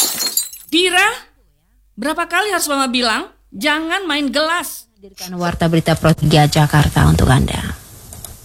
Dira, berapa kali harus Mama bilang jangan main gelas? Hadirkan Warta Berita Pro 3 Jakarta untuk Anda.